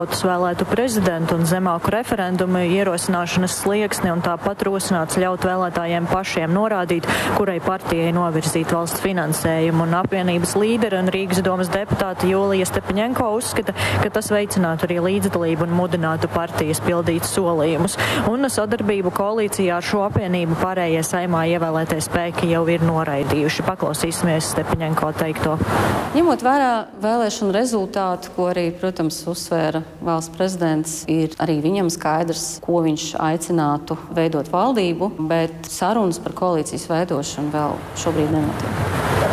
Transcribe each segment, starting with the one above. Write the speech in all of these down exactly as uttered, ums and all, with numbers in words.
vēlētu prezidentu un zemāku referendumu ierosināšanas slieksni un tāpat rosināts ļaut vēlētājiem pašiem norādīt, kurai partijai novirzīt valsts finansējumu. Un apvienības līderi un Rīgas domas deputāte Julija Stepaņenko uzskata, ka tas veicinātu arī līdzdalību un mudinātu partijas pildīt solījumus. Un sadarbību koalīcijā ar šo apvienību pārējie Saeimā ievēlētie spēki jau ir noraidījuši. Paklausīsimies Stepaņenko teikto. Ņemot vērā vēlēšanu rezultātu, ko arī, protams, uzsvēra valsts prezidents, ir arī viņam skaidrs, ko viņš aicinātu veidot valdību, bet sarunas par koalīcijas veidošanu vēl šobrīd nenotiek.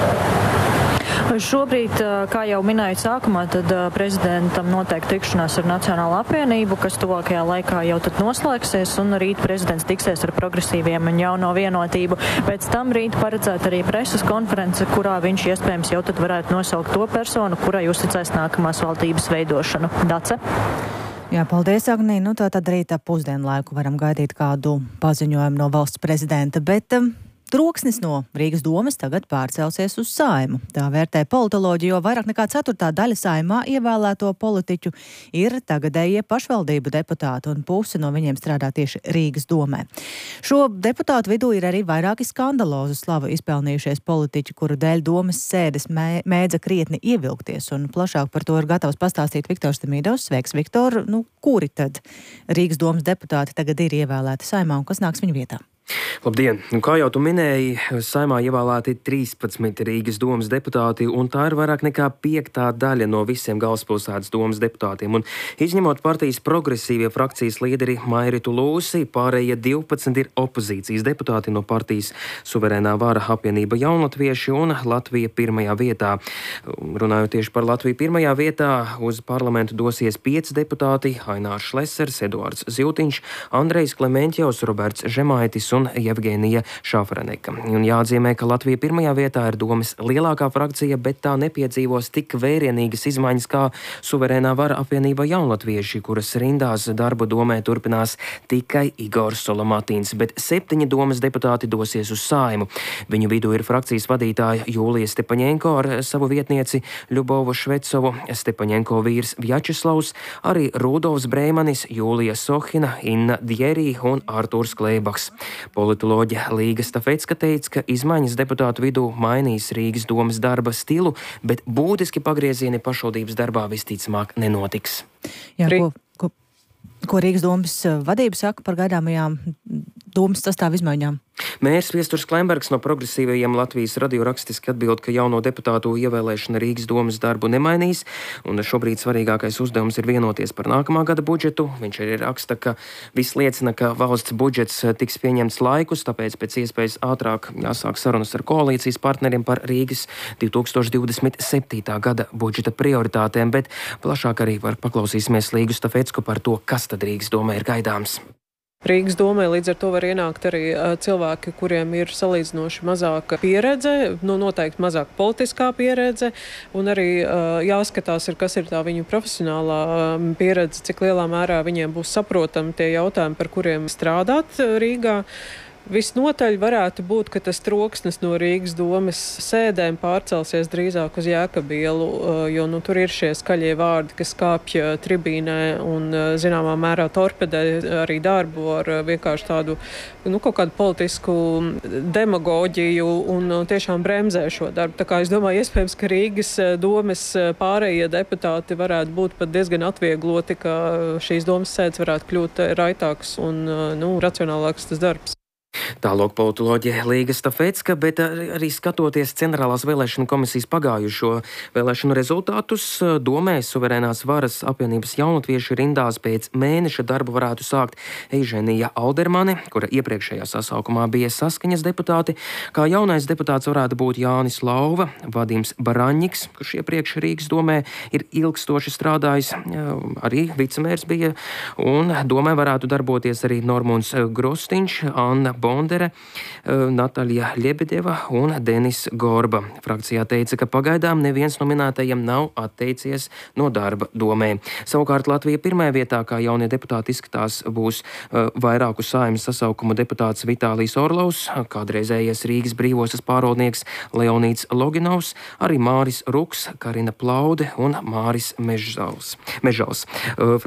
Šobrīd, kā jau minēju sākumā, tad prezidentam notiek tikšanās ar Nacionālo apvienību, kas tuvākajā laikā jau tad noslēgsies, un rīt prezidents tiksies ar progresīviem un jauno vienotību. Pēc tam rīt paredzēta arī preses konference, kurā viņš iespējams jau tad varētu nosaukt to personu, kurai uzticēs nākamās valdības veidošanu. Dace? Jā, paldies, Agnī. Nu, tā tad arī tā pusdienlaiku varam gaidīt kādu paziņojumu no valsts prezidenta, bet um, troksnis no Rīgas domas tagad pārcelsies uz Saeimu. Tā vērtē politoloģi, jo vairāk nekā ceturtā daļa Saeimā ievēlēto politiķu ir tagadējie pašvaldību deputāti, un puse no viņiem strādā tieši Rīgas domē. Šo deputātu vidū ir arī vairāki skandalozu slavu izpelnījušies politiķi, kuru dēļ domas sēdes mē, mēdza krietni ievilkties, un plašāk par to ir gatavs pastāstīt Viktors Demidovs. Sveiks, Viktor! Nu, kuri tad Rīgas domas deputāti tagad ir ievēlēti Saeimā, un kas nāks viņu vietā? Labdien! Kā jau tu minēji, Saeimā ievēlēti trīspadsmit Rīgas domas deputāti, un tā ir vairāk nekā piektā daļa no visiem galvaspilsētas domas deputātiem. Un izņemot partijas progresīvie frakcijas līderi Mairitu Lūsi, pārējie divpadsmit ir opozīcijas deputāti no partijas Suverēnā vara apvienība Jaunatvieši un Latvija pirmajā vietā. Runājot tieši par Latviju pirmajā vietā, uz parlamentu dosies pieci deputāti – Ainārs Šlesers, Eduards Ziltiņš, Andrejs Klementjevs, Roberts Žemaitis un Jevgenija Šafraneka. Un jāatzīmē, ka Latvija pirmajā vietā ir domas lielākā frakcija, bet tā nepiedzīvos tik vērienīgas izmaiņas kā Suverēnā vara apvienība Jaunatvieši, kuras rindās darbu domē turpinās tikai Igors Solomatīns, bet septiņi domas deputāti dosies uz Saeimu. Viņu vidū ir frakcijas vadītāja Julija Stepaņenko ar savu vietnieci Ļubovu Švecovu, Stepaņenko vīrs Vjačeslavs, arī Rudolfs Brēmanis, Jūlija Sohina, Inna Djerī un Artūrs Klēbaks. Politoloģe Līga Stafecka teica, ka izmaiņas deputātu vidū mainīs Rīgas domas darba stilu, bet būtiski pagriezieni pašvaldības darbā visticamāk nenotiks. Jā, ko, ko, ko Rīgas domas vadība saka par gaidāmajām domas sastāvu izmaiņām? Mērs Viesturs Klembergs no progresīvajiem Latvijas radio rakstiski atbild, ka jauno deputātu ievēlēšana Rīgas domas darbu nemainīs, un šobrīd svarīgākais uzdevums ir vienoties par nākamā gada budžetu. Viņš arī raksta, ka viss liecina, ka valsts budžets tiks pieņemts laikus, tāpēc pēc iespējas ātrāk jāsāk sarunas ar koalīcijas partneriem par Rīgas divi tūkstoši divdesmit septītā gada budžeta prioritātēm, bet plašāk arī var paklausīsimies Līgu Stafecku par to, kas tad Rīgas domē ir gaidāms. Rīgas domē līdz ar to var ienākt arī cilvēki, kuriem ir salīdzinoši mazāka pieredze, nu noteikti mazāka politiskā pieredze, un arī jāskatās, ir, kas ir tā viņu profesionālā pieredze, cik lielā mērā viņiem būs saprotami tie jautājumi, par kuriem strādāt Rīgā. Visnotaļ varētu būt, ka tas troksnis no Rīgas domas sēdēm pārcelsies drīzāk uz Jēkabielu, jo nu, tur ir šie skaļie vārdi, kas kāpj tribīnē un zināmā mērā torpedē arī darbu ar vienkārši tādu nu, kaut kādu politisku demagoģiju un tiešām bremzē šo darbu. Tā kā es domāju, iespējams, ka Rīgas domas pārējie deputāti varētu būt pat diezgan atviegloti, ka šīs domas sēdes varētu kļūt raitāks un nu, racionālāks tas darbs. Tālāk politoloģe Līga Stafecka, bet arī skatoties Centrālās vēlēšanu komisijas pagājušo vēlēšanu rezultātus, domē Suverēnās varas apvienības Jaunatvieši rindās pēc mēneša darbu varētu sākt Eiženija Aldermane, kura iepriekšējā sasaukumā bija Saskaņas deputāti, kā jaunais deputāts varētu būt Jānis Lauva, Vadims Baraņņiks, kurš iepriekš Rīgas domē ir ilgstoši strādājis, arī vicemērs bija, un domē varētu darboties arī Normunds Grostiņš, Anna Bondere, Natāļa Ļebedeva un Denis Gorba. Frakcijā teica, ka pagaidām neviens no minētajiem nav atteicies no darba domē. Savukārt Latvija pirmajā vietā, kā jaunie deputāti izskatās, būs vairāku Saeimas sasaukumu deputāts Vitālijs Orlovs, kādreizējies Rīgas brīvostas pārvaldnieks Leonīds Loginovs, arī Māris Ruks, Karina Plaude un Māris Mežals. Mežals.